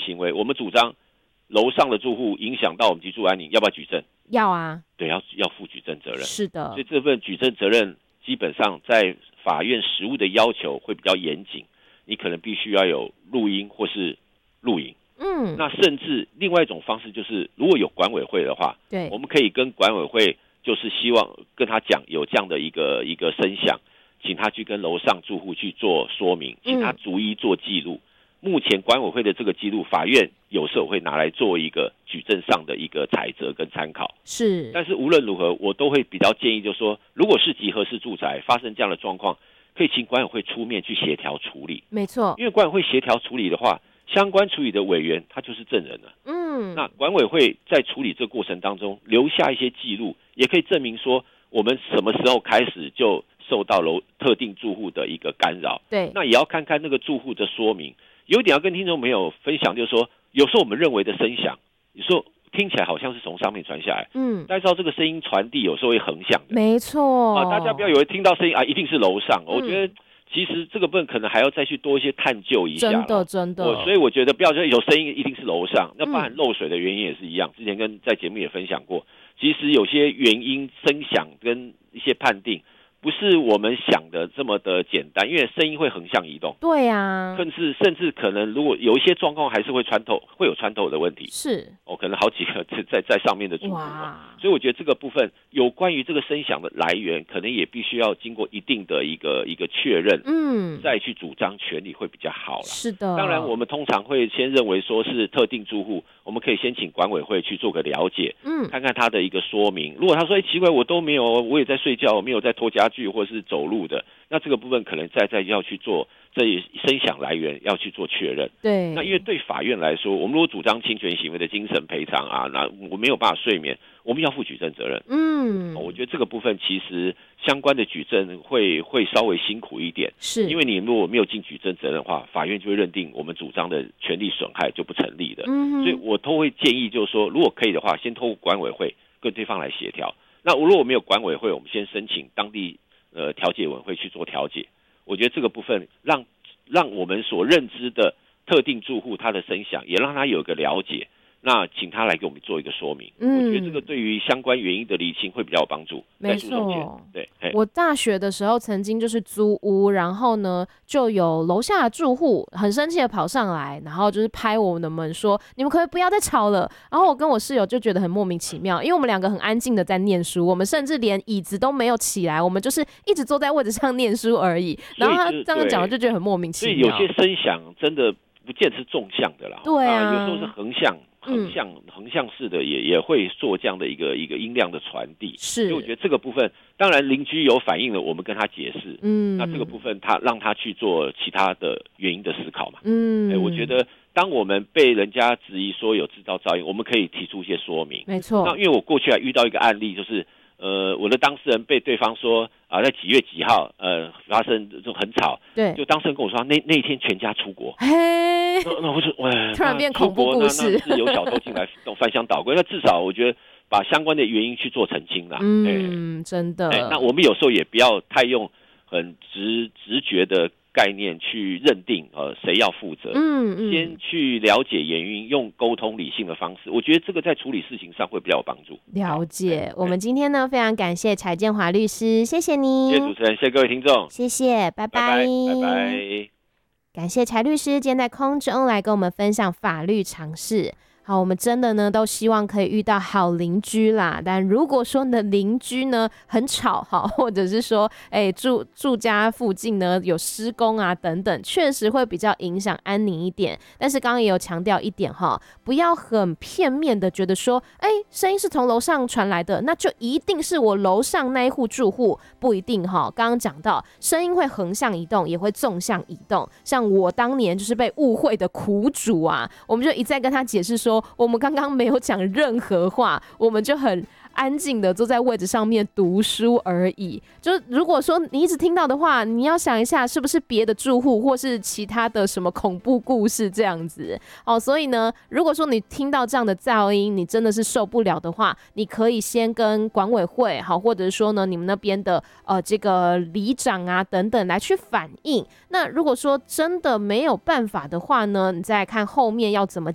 行为，我们主张楼上的住户影响到我们居住安宁，要不要举证？ 要啊， 对，要负举证责任。 是的， 所以这份举证责任基本上在法院实务的要求会比较严谨，你可能必须要有录音或是录影。那甚至另外一种方式就是，如果有管委会的话， 对， 我们可以跟管委会，就是希望跟他讲有这样的一个声响，请他去跟楼上住户去做说明，请他逐一做记录。目前管委会的这个记录，法院有时候会拿来做一个举证上的一个采择跟参考。 是， 但是无论如何，我都会比较建议，就是说，如果是集合式住宅发生这样的状况，可以请管委会出面去协调处理。 没错， 因为管委会协调处理的话，相关处理的委员他就是证人了。那管委会在处理这个过程当中留下一些记录，也可以证明说我们什么时候开始就受到特定住户的一个干扰。 对， 那也要看看那个住户的说明。有一点要跟听众朋友分享，就是说，有时候我们认为的声响，有时候听起来好像是从上面传下来，大家知道这个声音传递有时候会横向的， 没错大家不要以为听到声音一定是楼上，我觉得其实这个部分可能还要再去多一些探究一下， 真的， 所以我觉得不要说有声音一定是楼上，那包含漏水的原因也是一样，之前在节目也分享过，其实有些原因声响跟一些判定不是我们想的这么的简单，因为声音会横向移动。 对啊， 甚至可能如果有一些状况还是会有穿透的问题。 是可能好几个在上面的住户所以我觉得这个部分有关于这个声响的来源，可能也必须要经过一定的一个确认，再去主张权利会比较好啦。 是的， 当然我们通常会先认为说是特定住户，我们可以先请管委会去做个了解，看看他的一个说明。如果他说奇怪，我都没有，我也在睡觉，我没有在拖家具或是走路的，那这个部分可能再要去做这声响来源要去做确认。 对， 那因为对法院来说，我们如果主张侵权行为的精神赔偿那我没有办法睡眠，我们要负举证责任。我觉得这个部分其实相关的举证会稍微辛苦一点， 是因为你如果没有尽举证责任的话，法院就会认定我们主张的权利损害就不成立的。所以我都会建议就是说，如果可以的话，先透过管委会跟对方来协调。那如果没有管委会，我们先申请当地调解委员会去做调解。我觉得这个部分让我们所认知的特定住户他的声响，也让他有个了解。那请他来给我们做一个说明，我觉得这个对于相关原因的厘清会比较有帮助。 没错， 对， 我大学的时候曾经就是租屋，然后呢就有楼下的住户很生气的跑上来，然后就是拍我们的门说：“你们可不可以不要再吵了？”然后我跟我室友就觉得很莫名其妙，因为我们两个很安静的在念书，我们甚至连椅子都没有起来，我们就是一直坐在位置上念书而已。然后他这样讲，我就觉得很莫名其妙。 所以有些声响真的不见是纵向的啦， 对啊， 有时候是横向式的也会做这样的一个音量的传递。 是， 所以我觉得这个部分，当然邻居有反映了，我们跟他解释，那这个部分让他去做其他的原因的思考嘛。我觉得当我们被人家质疑说有制造噪音，我们可以提出一些说明。 没错。 那因为我过去还遇到一个案例，就是我的当事人被对方说在几月几号发生就很吵， 对， 就当事人跟我说那一天全家出国，那我就突然变恐怖故事， 那是有小偷进来翻箱倒柜，那至少我觉得把相关的原因去做澄清啦。 真的。 那我们有时候也不要太用很直觉的概念去认定谁要负责，先去了解原因，用沟通理性的方式，我觉得这个在处理事情上会比较有帮助。 了解。我们今天呢非常感谢柴建华律师，谢谢你。 谢谢主持人，谢谢各位听众， 谢谢，拜拜， 拜拜。 感谢柴律师今天在空中来跟我们分享法律常识。好，我们真的呢都希望可以遇到好邻居啦，但如果说你的邻居呢很吵，或者是说住家附近呢有施工啊等等，确实会比较影响安宁一点。但是刚刚也有强调一点不要很片面的觉得说声音是从楼上传来的，那就一定是我楼上那一户住户，不一定刚刚讲到声音会横向移动也会纵向移动，像我当年就是被误会的苦主啊，我们就一再跟他解释说我们刚刚没有讲任何话，我们就很安静的坐在位置上面读书而已。就如果说你一直听到的话，你要想一下是不是别的住户或是其他的什么恐怖故事这样子所以呢，如果说你听到这样的噪音，你真的是受不了的话，你可以先跟管委会或者是说呢你们那边的这个里长啊等等来去反映。那如果说真的没有办法的话呢，你再看后面要怎么